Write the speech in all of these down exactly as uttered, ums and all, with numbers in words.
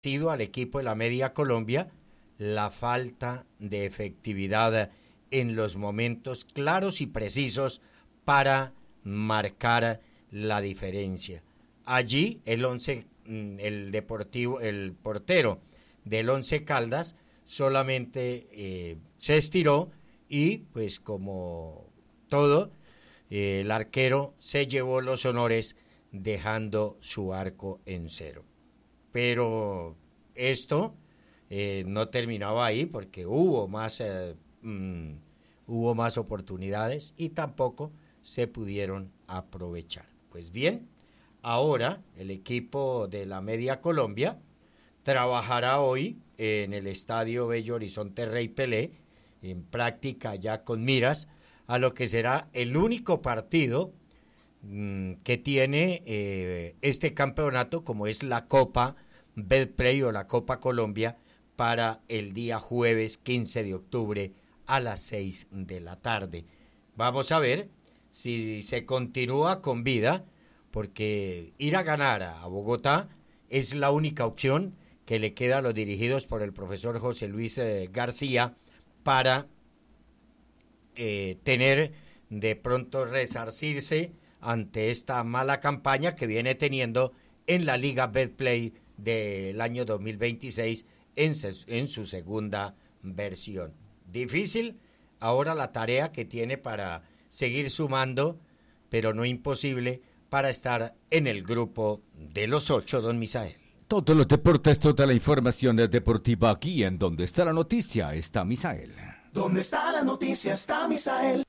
sido al equipo de la Media Colombia la falta de efectividad en los momentos claros y precisos para marcar la diferencia. Allí el once, el deportivo, el portero del Once Caldas solamente eh, se estiró y pues como todo, eh, el arquero se llevó los honores dejando su arco en cero. Pero esto eh, no terminaba ahí porque hubo más, eh, mmm, hubo más oportunidades y tampoco se pudieron aprovechar. Pues bien, ahora el equipo de la Media Colombia trabajará hoy en el Estadio Bello Horizonte Rey Pelé, en práctica ya con miras a lo que será el único partido mmm, que tiene eh, este campeonato, como es la Copa Betplay o la Copa Colombia, para el día jueves quince de octubre a las seis de la tarde. Vamos a ver si se continúa con vida, porque ir a ganar a Bogotá es la única opción que le queda a los dirigidos por el profesor José Luis eh, García para eh, tener de pronto resarcirse ante esta mala campaña que viene teniendo en la Liga Betplay del año dos mil veintiséis en, ses, en su segunda versión. Difícil ahora la tarea que tiene para seguir sumando, pero no imposible, para estar en el grupo de los ocho, don Misael. Todos los deportes, toda la información deportiva aquí en Donde está la noticia, está Misael. Donde está la noticia, está Misael.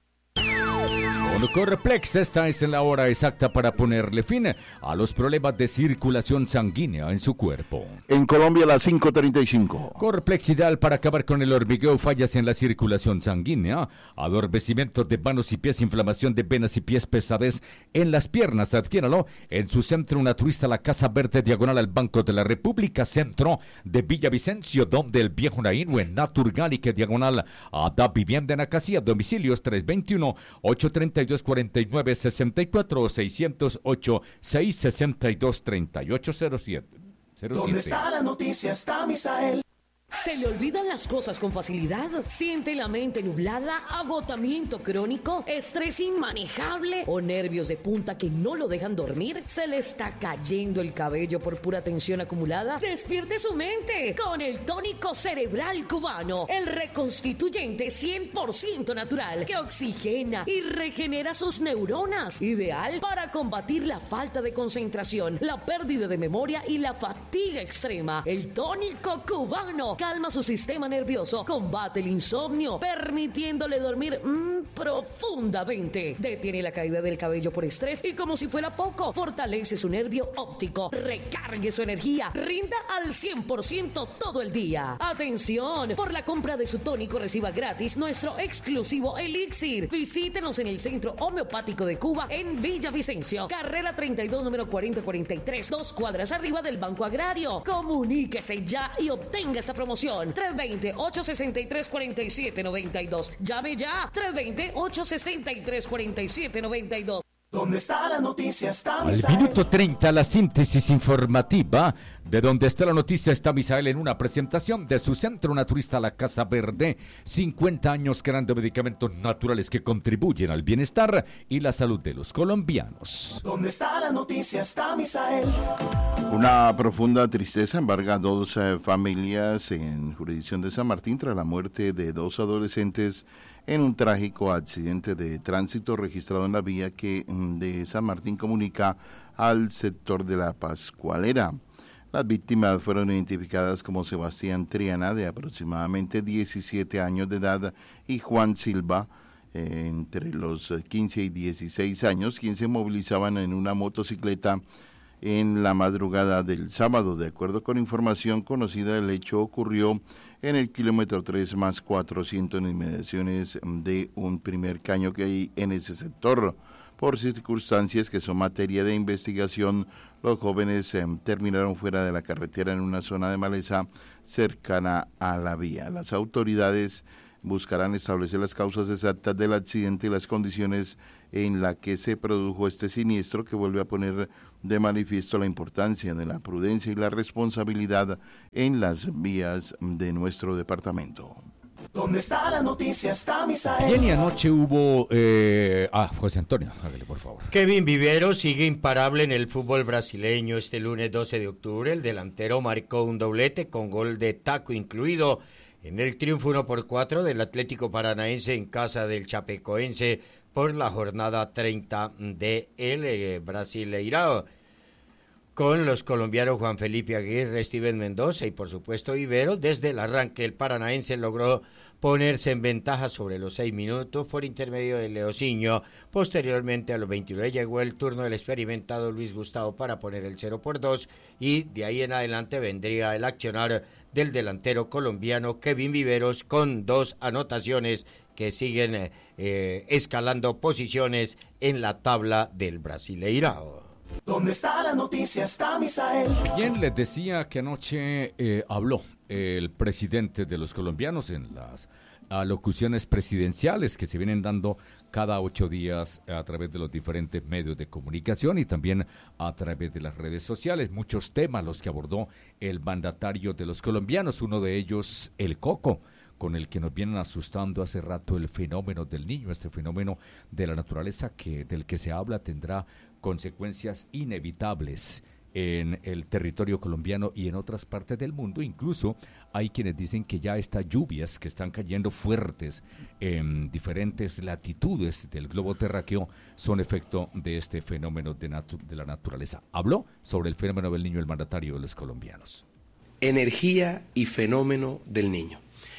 Con Corplex, esta es la hora exacta para ponerle fin a los problemas de circulación sanguínea en su cuerpo. En Colombia, a las cinco treinta y cinco. Corplex, ideal para acabar con el hormigueo, fallas en la circulación sanguínea, adormecimiento de manos y pies, inflamación de venas y pies, pesadez en las piernas. Adquiéralo en su centro naturista, la Casa Verde, diagonal al Banco de la República, centro de Villavicencio, donde el viejo Naín, o en Naturgal, y que diagonal a Da Vivienda en Acasía. Domicilios tres dos uno, ocho tres dos, cuatro nueve seis cuatro, seis cero ocho, seis seis dos, tres ocho cero siete. ¿Dónde está la noticia? Está Misael. ¿Se le olvidan las cosas con facilidad? ¿Siente la mente nublada? ¿Agotamiento crónico? ¿Estrés inmanejable? ¿O nervios de punta que no lo dejan dormir? ¿Se le está cayendo el cabello por pura tensión acumulada? ¡Despierte su mente con el tónico cerebral cubano! El reconstituyente cien por ciento natural que oxigena y regenera sus neuronas. Ideal para combatir la falta de concentración, la pérdida de memoria y la fatiga extrema. El tónico cubano calma su sistema nervioso, combate el insomnio, permitiéndole dormir mmm, profundamente. Detiene la caída del cabello por estrés y, como si fuera poco, fortalece su nervio óptico. Recargue su energía, rinda al cien por ciento todo el día. ¡Atención! Por la compra de su tónico reciba gratis nuestro exclusivo elixir. Visítenos en el Centro Homeopático de Cuba en Villavicencio, carrera treinta y dos, número cuarenta cuarenta y tres, dos cuadras arriba del Banco Agrario. Comuníquese ya y obtenga esa promoción. tres dos cero, ocho seis tres, cuatro siete nueve dos. Llame ya. tres dos cero, ocho seis tres, cuatro siete nueve dos. ¿Dónde está la noticia? Está Al Misael. minuto treinta, la síntesis informativa de Donde está la noticia, está Misael, en una presentación de su centro naturista, la Casa Verde. cincuenta años creando medicamentos naturales que contribuyen al bienestar y la salud de los colombianos. ¿Dónde está la noticia? Está Misael. Una profunda tristeza embarga a dos eh, familias en jurisdicción de San Martín tras la muerte de dos adolescentes en un trágico accidente de tránsito registrado en la vía que de San Martín comunica al sector de la Pascualera. Las víctimas fueron identificadas como Sebastián Triana, de aproximadamente diecisiete años de edad, y Juan Silva, eh, entre los quince y dieciséis años, quienes se movilizaban en una motocicleta en la madrugada del sábado. De acuerdo con información conocida, el hecho ocurrió en el kilómetro tres más cuatrocientos en inmediaciones de un primer caño que hay en ese sector. Por circunstancias que son materia de investigación, los jóvenes eh, terminaron fuera de la carretera en una zona de maleza cercana a la vía. Las autoridades buscarán establecer las causas exactas del accidente y las condiciones en las que se produjo este siniestro, que vuelve a poner de manifiesto la importancia de la prudencia y la responsabilidad en las vías de nuestro departamento. ¿Dónde está la noticia? Está Misael. Bien, y anoche hubo... Eh, ah, José Antonio, hágale por favor. Kevin Vivero sigue imparable en el fútbol brasileño. Este lunes doce de octubre, el delantero marcó un doblete con gol de taco incluido en el triunfo uno por cuatro del Atlético Paranaense en casa del Chapecoense por la jornada treinta de el eh, Brasileirao. Con los colombianos Juan Felipe Aguirre, Steven Mendoza y por supuesto Vivero, desde el arranque el Paranaense logró ponerse en ventaja sobre los seis minutos por intermedio de Leocinho. Posteriormente a los veintinueve llegó el turno del experimentado Luis Gustavo para poner el cero por dos y de ahí en adelante vendría el accionar del delantero colombiano Kevin Viveros con dos anotaciones que siguen eh, eh, escalando posiciones en la tabla del Brasileirao. ¿Dónde está la noticia? Está Misael. Bien, les decía que anoche eh, habló el presidente de los colombianos en las alocuciones presidenciales que se vienen dando cada ocho días a través de los diferentes medios de comunicación y también a través de las redes sociales. Muchos temas los que abordó el mandatario de los colombianos, uno de ellos el coco, con el que nos vienen asustando hace rato el fenómeno del niño, este fenómeno de la naturaleza que del que se habla tendrá consecuencias inevitables en el territorio colombiano y en otras partes del mundo. Incluso hay quienes dicen que ya estas lluvias que están cayendo fuertes en diferentes latitudes del globo terráqueo son efecto de este fenómeno de, natu- de la naturaleza. Habló sobre el fenómeno del niño el mandatario de los colombianos. Energía y fenómeno del niño.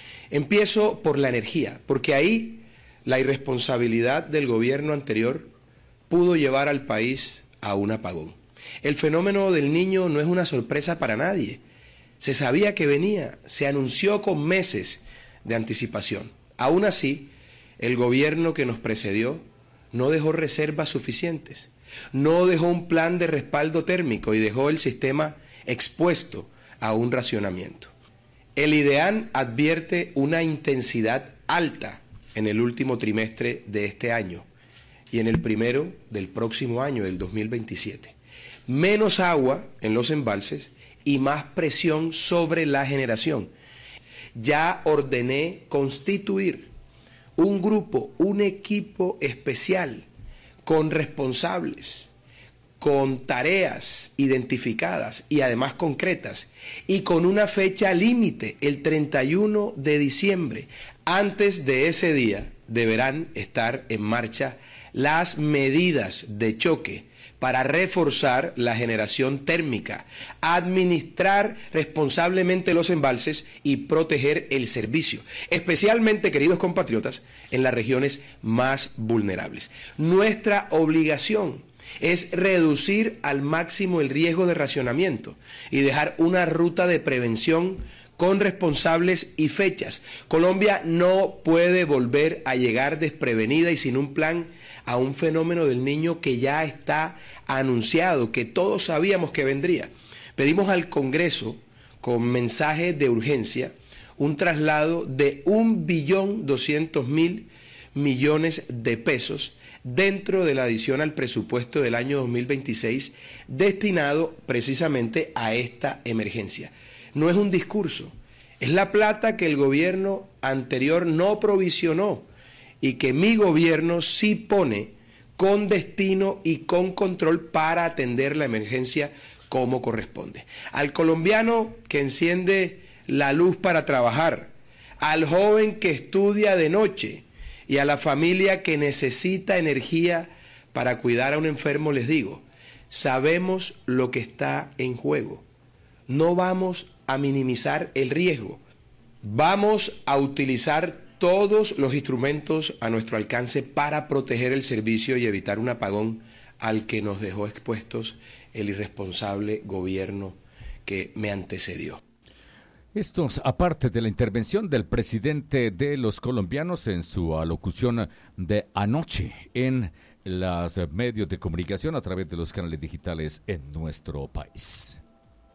Empiezo por la energía, porque ahí la irresponsabilidad del gobierno anterior pudo llevar al país a un apagón. El fenómeno del niño no es una sorpresa para nadie. Se sabía que venía, se anunció con meses de anticipación. Aún así, el gobierno que nos precedió no dejó reservas suficientes, no dejó un plan de respaldo térmico y dejó el sistema expuesto a un racionamiento. El IDEAN advierte una intensidad alta en el último trimestre de este año y en el primero del próximo año, del dos mil veintisiete. Menos agua en los embalses y más presión sobre la generación. Ya ordené constituir un grupo, un equipo especial con responsables, con tareas identificadas y además concretas, y con una fecha límite, el treinta y uno de diciembre. Antes de ese día deberán estar en marcha las medidas de choque para reforzar la generación térmica, administrar responsablemente los embalses y proteger el servicio, especialmente, queridos compatriotas, en las regiones más vulnerables. Nuestra obligación es reducir al máximo el riesgo de racionamiento y dejar una ruta de prevención con responsables y fechas. Colombia no puede volver a llegar desprevenida y sin un plan a un fenómeno del niño que ya está anunciado, que todos sabíamos que vendría. Pedimos al Congreso, con mensaje de urgencia, un traslado de un billón doscientos mil millones de pesos dentro de la adición al presupuesto del año dos mil veintiséis destinado precisamente a esta emergencia. No es un discurso, es la plata que el gobierno anterior no provisionó y que mi gobierno sí pone con destino y con control para atender la emergencia como corresponde. Al colombiano que enciende la luz para trabajar, al joven que estudia de noche y a la familia que necesita energía para cuidar a un enfermo, les digo, sabemos lo que está en juego. No vamos a minimizar el riesgo. Vamos a utilizar todos los instrumentos a nuestro alcance para proteger el servicio y evitar un apagón al que nos dejó expuestos el irresponsable gobierno que me antecedió. Estos, aparte de la intervención del presidente de los colombianos en su alocución de anoche en los medios de comunicación a través de los canales digitales en nuestro país.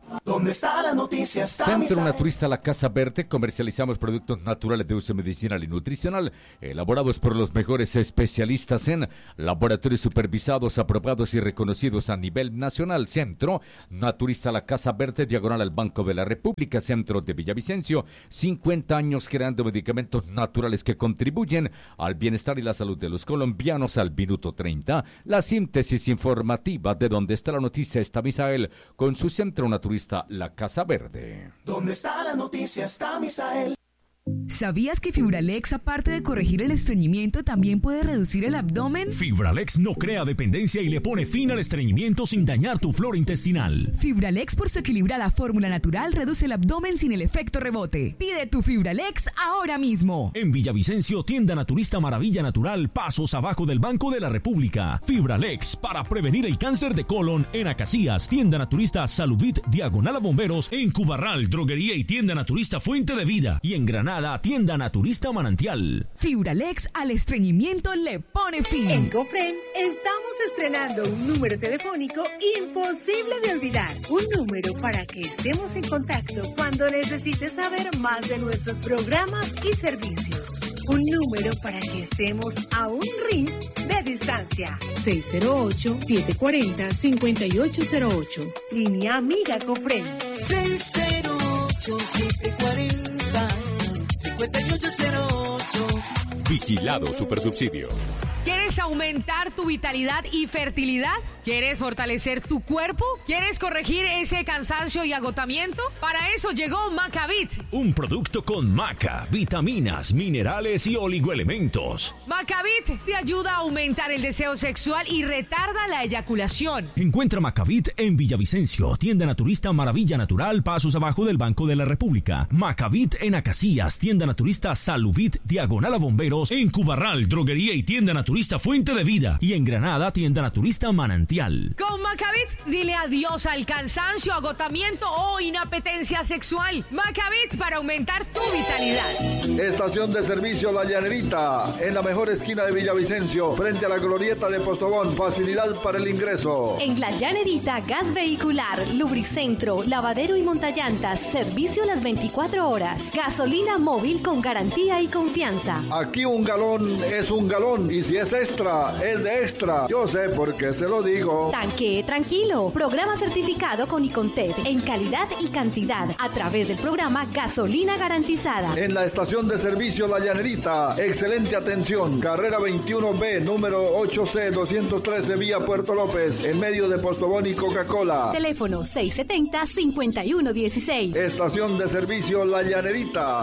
¿Dónde está la noticia? Está Centro Misael. Naturista La Casa Verde. Comercializamos productos naturales de uso medicinal y nutricional, elaborados por los mejores especialistas en laboratorios supervisados, aprobados y reconocidos a nivel nacional. Centro Naturista La Casa Verde, diagonal al Banco de la República, centro de Villavicencio. cincuenta años creando medicamentos naturales que contribuyen al bienestar y la salud de los colombianos. Al minuto treinta, la síntesis informativa de Donde está la noticia está Misael, con su Centro Naturista La Casa Verde. ¿Dónde está la noticia? Está Misael. ¿Sabías que Fibralex, aparte de corregir el estreñimiento, también puede reducir el abdomen? Fibralex no crea dependencia y le pone fin al estreñimiento sin dañar tu flora intestinal. Fibralex, por su equilibrada fórmula natural, reduce el abdomen sin el efecto rebote. Pide tu Fibralex ahora mismo. En Villavicencio, tienda naturista Maravilla Natural, pasos abajo del Banco de la República. Fibralex, para prevenir el cáncer de colon. En Acacías, tienda naturista Salubit, diagonal a Bomberos. En Cubarral, droguería y tienda naturista Fuente de Vida. Y en Granada, tienda naturista Manantial. Fibralex al estreñimiento le pone fin. En Cofren estamos estrenando un número telefónico imposible de olvidar. Un número para que estemos en contacto cuando necesites saber más de nuestros programas y servicios. Un número para que estemos a un ring de distancia. seis cero ocho, siete cuatro cero, cinco ocho cero ocho. Línea amiga Cofren. seis cero ocho, siete cuatro cero, cinco ocho cero ocho. Vigilado Supersubsidio. ¿Quieres aumentar tu vitalidad y fertilidad? ¿Quieres fortalecer tu cuerpo? ¿Quieres corregir ese cansancio y agotamiento? Para eso llegó Macavit. Un producto con maca, vitaminas, minerales y oligoelementos. Macavit te ayuda a aumentar el deseo sexual y retarda la eyaculación. Encuentra Macavit en Villavicencio, tienda naturista Maravilla Natural, pasos abajo del Banco de la República. Macavit en Acacías, tienda naturista Saluvit, diagonal a Bomberos. En Cubarral, droguería y tienda naturista Fuente de Vida. Y en Granada, tienda naturista Manantial. Con Macavit, dile adiós al cansancio, agotamiento o inapetencia sexual. Macavit para aumentar tu vitalidad. Estación de servicio La Llanerita, en la mejor esquina de Villavicencio, frente a la glorieta de Postobón. Facilidad para el ingreso. En La Llanerita, gas vehicular, lubricentro, lavadero y montallantas. Servicio las veinticuatro horas. Gasolina móvil con garantía y confianza. Aquí un galón es un galón y si es extra, es de extra. Yo sé por qué se lo digo. Tanque tranquilo. Programa certificado con Icontec en calidad y cantidad a través del programa Gasolina Garantizada. En la estación de servicio La Llanerita, excelente atención. Carrera veintiuno B, número ocho C doscientos trece, vía Puerto López, en medio de Postobón y Coca-Cola. Teléfono seis setenta, cincuenta y uno dieciséis. Estación de servicio La Llanerita.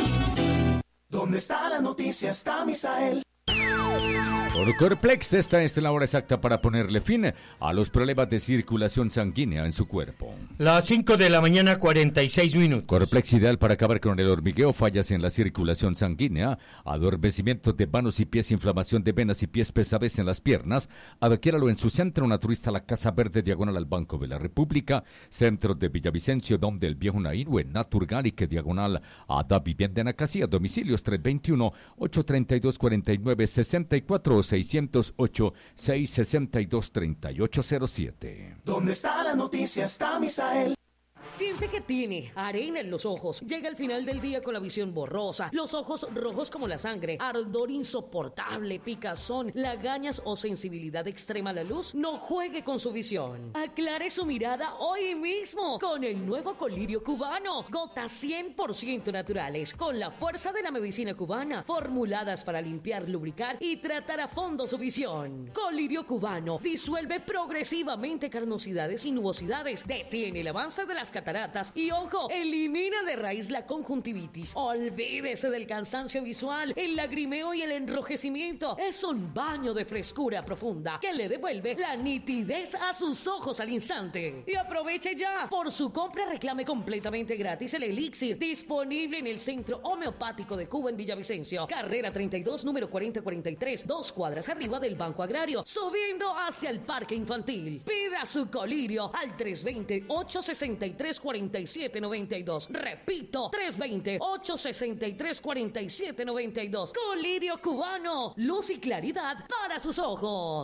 ¿Dónde está la noticia? Está Misael. Por Corplex, esta es la hora exacta para ponerle fin a los problemas de circulación sanguínea en su cuerpo. Las cinco de la mañana, cuarenta y seis minutos. Corplex, ideal para acabar con el hormigueo, fallas en la circulación sanguínea, adormecimiento de manos y pies, inflamación de venas y pies, pesadez en las piernas. Adquiéralo en su Centro Naturista La Casa Verde, diagonal al Banco de la República, centro de Villavicencio, donde el viejo Nairo, en Naturgálique, diagonal a Da Vivienda en Acacía. Domicilios tres dos uno, ocho tres dos, cuatro nueve seis cuatro, seis cero ocho, seis seis dos, tres ocho cero siete. ¿Dónde está la noticia? Está Misael. Siente que tiene arena en los ojos. Llega al final del día con la visión borrosa, los ojos rojos como la sangre, ardor insoportable, picazón, lagañas o sensibilidad extrema a la luz. No juegue con su visión. Aclare su mirada hoy mismo con el nuevo colirio cubano. Gotas cien por ciento naturales, con la fuerza de la medicina cubana, formuladas para limpiar, lubricar y tratar a fondo su visión. Colirio cubano disuelve progresivamente carnosidades y nubosidades, detiene el avance de las cataratas y, ojo, elimina de raíz la conjuntivitis. Olvídese del cansancio visual, el lagrimeo y el enrojecimiento. Es un baño de frescura profunda que le devuelve la nitidez a sus ojos al instante. Y aproveche ya. Por su compra reclame completamente gratis el elixir, disponible en el Centro Homeopático de Cuba en Villavicencio. Carrera treinta y dos, número cuarenta cuarenta y tres, dos cuadras arriba del Banco Agrario, subiendo hacia el Parque Infantil. Pida su colirio al tres dos cero, ocho seis tres, cuatro siete nueve dos. Repito, tres dos cero, ocho seis tres, cuatro siete nueve dos. Colirio cubano, luz y claridad para sus ojos.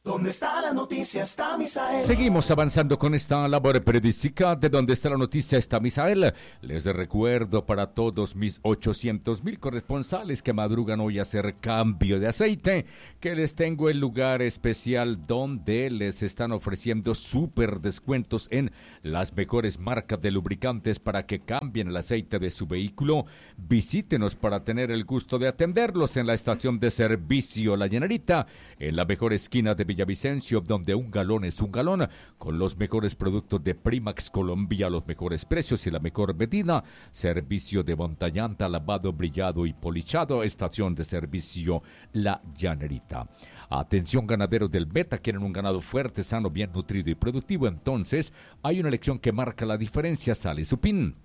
¿Dónde está la noticia? Está Misael. Seguimos avanzando con esta labor periodística de Donde está la noticia está Misael. Les recuerdo para todos mis ochocientos mil corresponsales que madrugan hoy a hacer cambio de aceite, que les tengo el lugar especial donde les están ofreciendo súper descuentos en las mejores marcas de lubricantes para que cambien el aceite de su vehículo. Visítenos para tener el gusto de atenderlos en la estación de servicio La Llanerita, en la mejor esquina de Villavicencio, donde un galón es un galón, con los mejores productos de Primax Colombia, los mejores precios y la mejor medida. Servicio de montallanta, lavado, brillado y polichado. Estación de servicio La Llanerita. Atención ganaderos del Beta, quieren un ganado fuerte, sano, bien nutrido y productivo. Entonces hay una elección que marca la diferencia: Sal y Supin.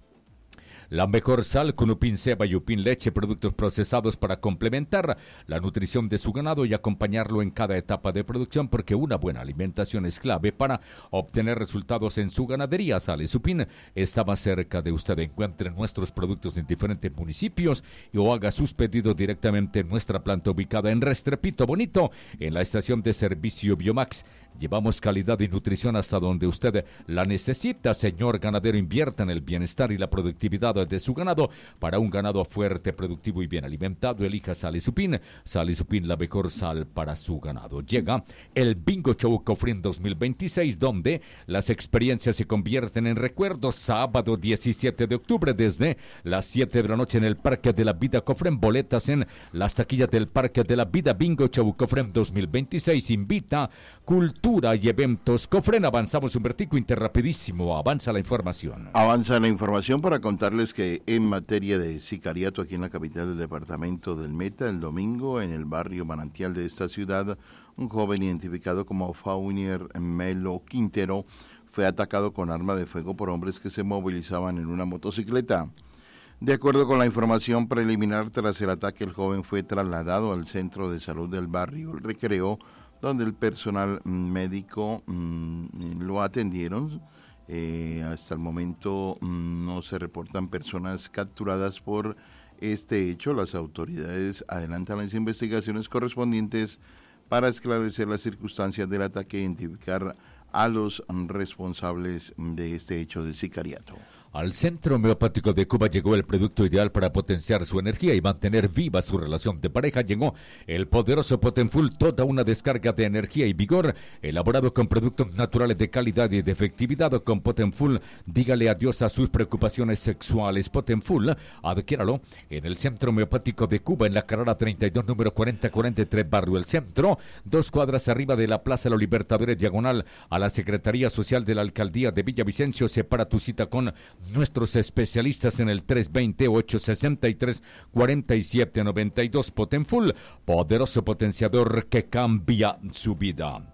La mejor sal con Upin Ceba y Upin Leche, productos procesados para complementar la nutrición de su ganado y acompañarlo en cada etapa de producción, porque una buena alimentación es clave para obtener resultados en su ganadería. Sal y Supin está más cerca de usted. Encuentre nuestros productos en diferentes municipios y o haga sus pedidos directamente en nuestra planta ubicada en Restrepito Bonito, en la estación de servicio Biomax. Llevamos calidad y nutrición hasta donde usted la necesita. Señor ganadero, invierta en el bienestar y la productividad de su ganado. Para un ganado fuerte, productivo y bien alimentado, elija Sal y Supin. Sal y Supin, la mejor sal para su ganado. Llega el Bingo Show Cofrin dos mil veintiséis, donde las experiencias se convierten en recuerdos. Sábado diecisiete de octubre, desde las siete de la noche en el Parque de la Vida Cofren. Boletas en las taquillas del Parque de la Vida. Bingo Show Cofren dos mil veintiséis invita Cultura y Eventos Cofren. Avanzamos un vertico interrapidísimo. Avanza la información. Avanza la información para contarles que en materia de sicariato aquí en la capital del departamento del Meta, el domingo en el barrio Manantial de esta ciudad, un joven identificado como Faunier Melo Quintero fue atacado con arma de fuego por hombres que se movilizaban en una motocicleta. De acuerdo con la información preliminar, tras el ataque el joven fue trasladado al centro de salud del barrio El Recreo, donde el personal médico mmm, lo atendieron. Eh, hasta el momento mmm, no se reportan personas capturadas por este hecho. Las autoridades adelantan las investigaciones correspondientes para esclarecer las circunstancias del ataque e identificar a los responsables de este hecho de sicariato. Al Centro Homeopático de Cuba llegó el producto ideal para potenciar su energía y mantener viva su relación de pareja. Llegó el poderoso Potenfull, toda una descarga de energía y vigor, elaborado con productos naturales de calidad y de efectividad. Con Potenfull, dígale adiós a sus preocupaciones sexuales. Potenfull, adquiéralo en el Centro Homeopático de Cuba, en la carrera treinta y dos, número cuarenta cuarenta y tres, Barrio El Centro, dos cuadras arriba de la Plaza de los Libertadores, diagonal a la Secretaría Social de la Alcaldía de Villavicencio. Separa tu cita con nuestros especialistas en el tres dos cero, ocho seis tres, cuatro siete nueve dos. Potenfull, poderoso potenciador que cambia su vida.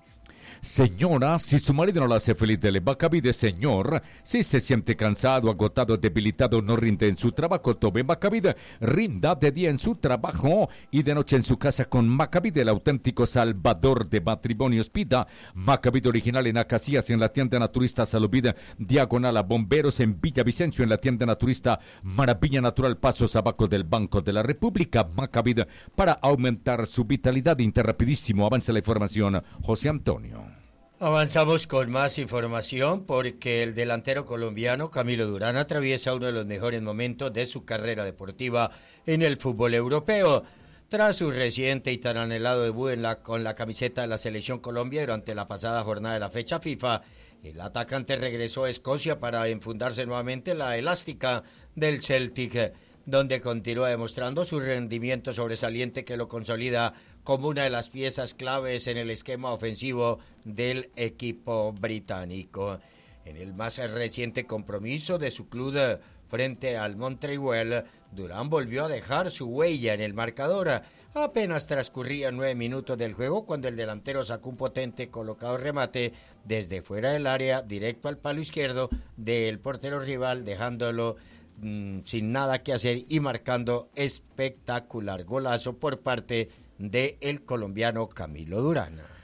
Señora, si su marido no la hace feliz, dele Bacavide. Señor, si se siente cansado, agotado, debilitado, no rinde en su trabajo, tome Bacavide. Rinda de día en su trabajo y de noche en su casa con Macavide, el auténtico salvador de matrimonios. Pida Macavide original en Acacias, en la tienda naturista Salubida, diagonal a Bomberos, en Villavicencio, en la tienda naturista Maravilla Natural, pasos abajo del Banco de la República. Macavide, para aumentar su vitalidad. Interrapidísimo, avanza la información. José Antonio. Avanzamos con más información porque el delantero colombiano Camilo Durán atraviesa uno de los mejores momentos de su carrera deportiva en el fútbol europeo. Tras su reciente y tan anhelado debut en la, con la camiseta de la Selección Colombia durante la pasada jornada de la fecha FIFA, el atacante regresó a Escocia para enfundarse nuevamente la elástica del Celtic, donde continúa demostrando su rendimiento sobresaliente que lo consolida como una de las piezas claves en el esquema ofensivo del equipo británico. En el más reciente compromiso de su club frente al Montreal, Durán volvió a dejar su huella en el marcador. Apenas transcurrían nueve minutos del juego cuando el delantero sacó un potente colocado remate desde fuera del área, directo al palo izquierdo del portero rival, dejándolo mmm, sin nada que hacer y marcando espectacular golazo por parte del colombiano Camilo Durán.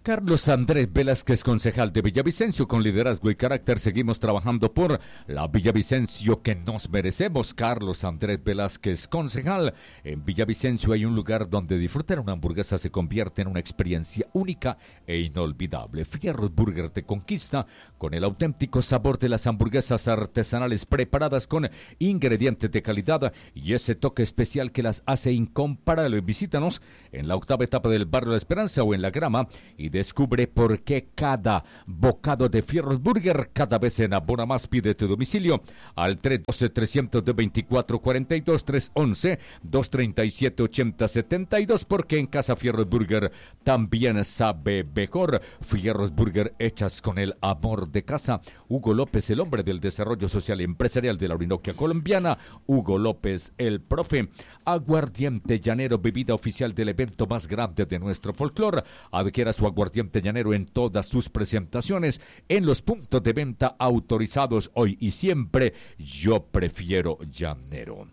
Carlos Andrés Velázquez, concejal de Villavicencio, con liderazgo y carácter, seguimos trabajando por la Villavicencio que nos merecemos. Carlos Andrés Velázquez, concejal. En Villavicencio hay un lugar donde disfrutar una hamburguesa se convierte en una experiencia única e inolvidable. Fierros Burger te conquista con el auténtico sabor de las hamburguesas artesanales preparadas con ingredientes de calidad y ese toque especial que las hace incomparables. Visítanos en la octava etapa del barrio La Esperanza o en La Grama y descubre por qué cada bocado de Fierros Burger cada vez se enamora más. Pide tu domicilio al tres uno dos, tres dos cuatro, cuatro dos, tres uno uno, dos tres siete, ocho cero siete dos, porque en Casa Fierros Burger también sabe mejor. Fierros Burger hechas con el amor de casa. Hugo López, el hombre del desarrollo social y empresarial de la Orinoquia colombiana. Hugo López, el profe. Aguardiente llanero, bebida oficial del evento más grande de nuestro folclore. Adquiera su aguardiente llanero en todas sus presentaciones en los puntos de venta autorizados hoy y siempre. Yo prefiero llanero.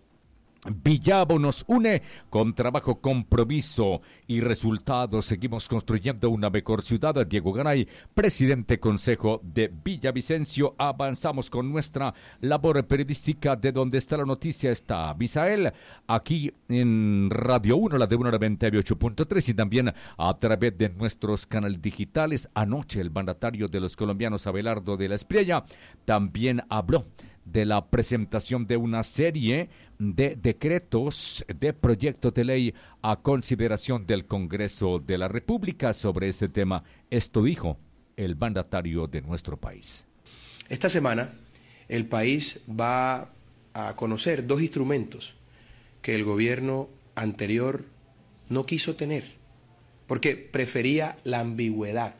Villavo nos une con trabajo, compromiso y resultados. Seguimos construyendo una mejor ciudad. Diego Garay, presidente Consejo de Villavicencio. Avanzamos con nuestra labor periodística. De donde está la noticia está Misael, aquí en Radio uno, la de uno noventa y ocho punto tres, y también a través de nuestros canales digitales. Anoche el mandatario de los colombianos, Abelardo de la Espriella, también habló de la presentación de una serie de decretos, de proyectos de ley a consideración del Congreso de la República sobre este tema. Esto dijo el mandatario de nuestro país. Esta semana el país va a conocer dos instrumentos que el gobierno anterior no quiso tener, porque prefería la ambigüedad.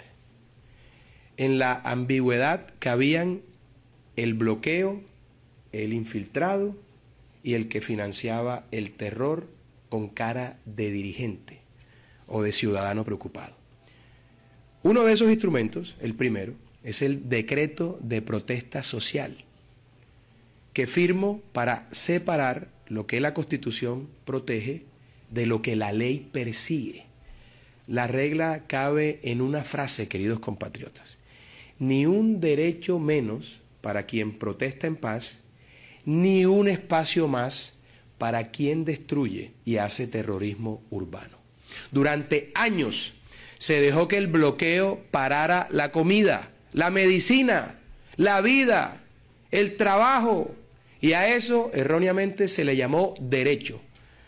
En la ambigüedad cabían el bloqueo, el infiltrado y el que financiaba el terror con cara de dirigente o de ciudadano preocupado. Uno de esos instrumentos, el primero, es el decreto de protesta social, que firmo para separar lo que la Constitución protege de lo que la ley persigue. La regla cabe en una frase, queridos compatriotas: ni un derecho menos para quien protesta en paz, ni un espacio más para quien destruye y hace terrorismo urbano. Durante años se dejó que el bloqueo parara la comida, la medicina, la vida, el trabajo, y a eso erróneamente se le llamó derecho.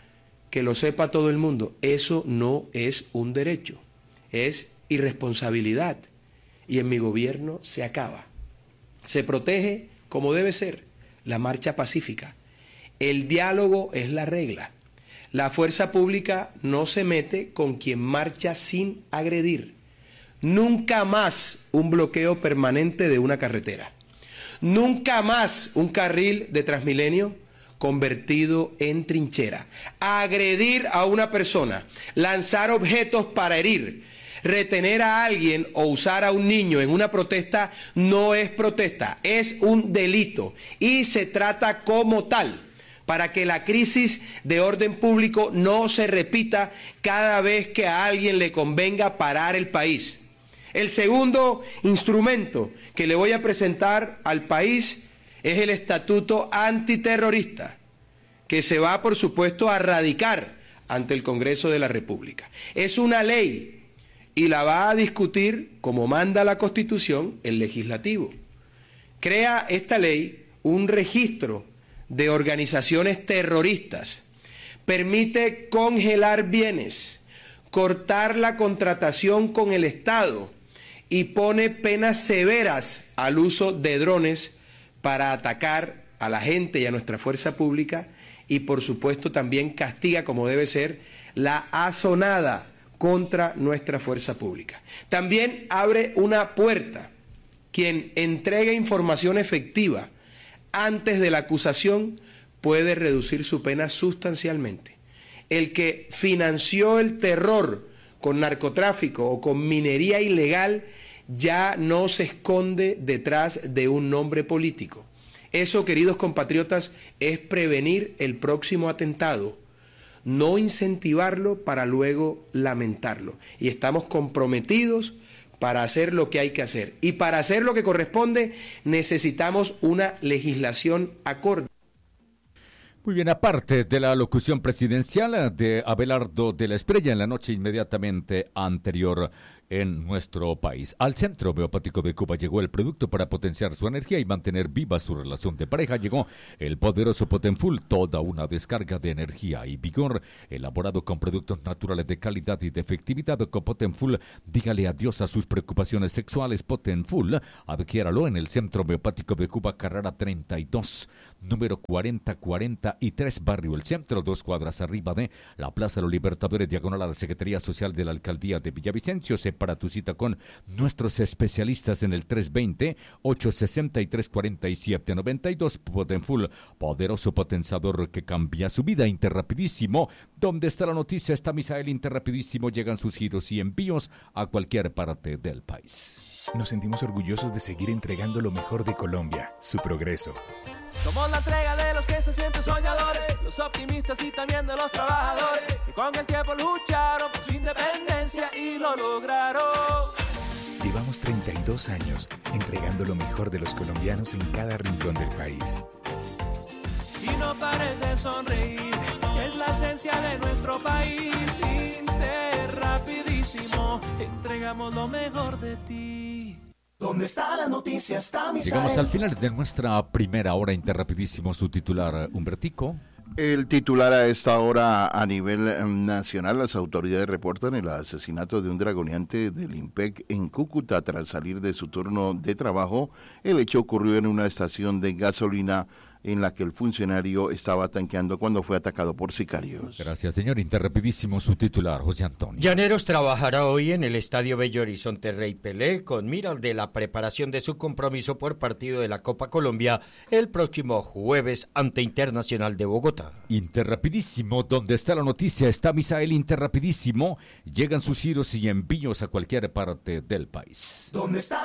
Que lo sepa todo el mundo, eso no es un derecho, es irresponsabilidad, y en mi gobierno se acaba. Se protege como debe ser la marcha pacífica. El diálogo es la regla. La fuerza pública no se mete con quien marcha sin agredir. Nunca más un bloqueo permanente de una carretera. Nunca más un carril de Transmilenio convertido en trinchera. Agredir a una persona, lanzar objetos para herir, retener a alguien o usar a un niño en una protesta no es protesta, es un delito y se trata como tal, para que la crisis de orden público no se repita cada vez que a alguien le convenga parar el país. El segundo instrumento que le voy a presentar al país es el Estatuto Antiterrorista, que se va, por supuesto, a radicar ante el Congreso de la República. Es una ley y la va a discutir, como manda la Constitución, el Legislativo. Crea esta ley un registro de organizaciones terroristas, permite congelar bienes, cortar la contratación con el Estado y pone penas severas al uso de drones para atacar a la gente y a nuestra fuerza pública, y por supuesto también castiga, como debe ser, la asonada contra nuestra fuerza pública. También abre una puerta. Quien entregue información efectiva antes de la acusación puede reducir su pena sustancialmente. El que financió el terror con narcotráfico o con minería ilegal ya no se esconde detrás de un nombre político. Eso, queridos compatriotas, es prevenir el próximo atentado, no incentivarlo para luego lamentarlo. Y estamos comprometidos para hacer lo que hay que hacer. Y para hacer lo que corresponde necesitamos una legislación acorde. Muy bien, aparte de la locución presidencial de Abelardo de la Espriella en la noche inmediatamente anterior en nuestro país. Al Centro Homeopático de Cuba llegó el producto para potenciar su energía y mantener viva su relación de pareja. Llegó el poderoso Potenfull, toda una descarga de energía y vigor, elaborado con productos naturales de calidad y de efectividad. Con Potenfull, dígale adiós a sus preocupaciones sexuales. Potenfull, adquiéralo en el Centro Homeopático de Cuba, carrera treinta y dos, número cuarenta cuarenta y tres, Barrio El Centro, dos cuadras arriba de la Plaza de los Libertadores, diagonal a la Secretaría Social de la Alcaldía de Villavicencio. Se para tu cita con nuestros especialistas en el tres dos cero, ocho seis tres, cuatro siete nueve dos. Potenfull, poderoso potenciador que cambia su vida. Interrapidísimo, ¿dónde está la noticia? Está Misael. Interrapidísimo, llegan sus giros y envíos a cualquier parte del país. Nos sentimos orgullosos de seguir entregando lo mejor de Colombia, su progreso. Somos la entrega de los que se sienten soñadores, los optimistas y también de los trabajadores, que con el tiempo lucharon por su independencia y lo lograron. Llevamos treinta y dos años entregando lo mejor de los colombianos en cada rincón del país. Y no pares de sonreír, es la esencia de nuestro país. Interrapidísimo, entregamos lo mejor de ti. ¿Dónde está la noticia? Está Misael. Llegamos al final de nuestra primera hora. Interrapidísimo, su titular, Humbertico. El titular a esta hora a nivel nacional: las autoridades reportan el asesinato de un dragoneante del IMPEC en Cúcuta tras salir de su turno de trabajo. El hecho ocurrió en una estación de gasolina en la que el funcionario estaba tanqueando cuando fue atacado por sicarios. Gracias, señor. Interrapidísimo, su titular, José Antonio. Llaneros trabajará hoy en el Estadio Bello Horizonte Rey Pelé con miras de la preparación de su compromiso por partido de la Copa Colombia el próximo jueves ante Internacional de Bogotá. Interrapidísimo, donde está la noticia, está Misael. Interrapidísimo, llegan sus giros y envíos a cualquier parte del país. ¿Dónde está?